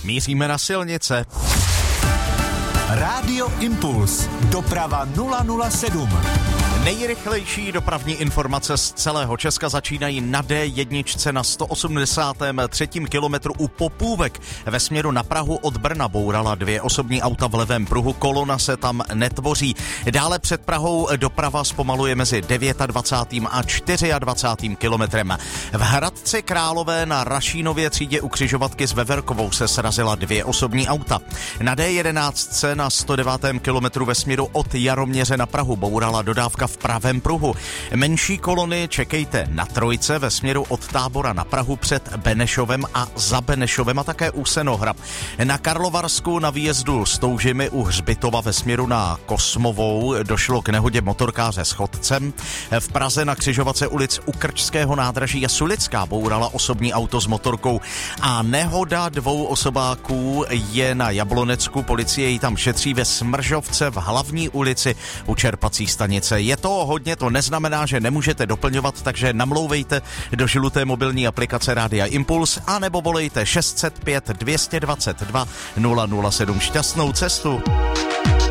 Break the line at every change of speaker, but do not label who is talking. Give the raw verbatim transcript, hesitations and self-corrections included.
míříme na silnice.
Rádio Impuls. Doprava nula nula sedm.
Nejrychlejší dopravní informace z celého Česka začínají na D jedna na sto osmdesátém třetím kilometru u Popůvek. Ve směru na Prahu od Brna bourala dvě osobní auta v levém pruhu, kolona se tam netvoří. Dále před Prahou doprava zpomaluje mezi dvacátým devátým a dvacátým čtvrtým kilometrem. V Hradci Králové na Rašínově třídě u křižovatky s Veverkovou se srazila dvě osobní auta. Na D jedenáct na sto devátém kilometru ve směru od Jaroměře na Prahu bourala dodávka v pravém pruhu. Menší kolony čekejte na Trojce ve směru od Tábora na Prahu před Benešovem a za Benešovem a také u Senohrab. Na Karlovarsku na výjezdu z Toužimy u Hřbitova ve směru na Kosmovou došlo k nehodě motorkáře s chodcem. V Praze na křižovatce ulic u Krčského nádraží a Sulická bourala osobní auto s motorkou a nehoda dvou osobáků je na Jablonecku. Policie ji tam šetří ve Smržovce v Hlavní ulici u čerpací stanice. Je to hodně, to neznamená, že nemůžete doplňovat, takže namlouvejte do žluté mobilní aplikace Rádia Impuls a nebo volejte šest set pět dvě dvacet dva nula nula sedm. Šťastnou cestu.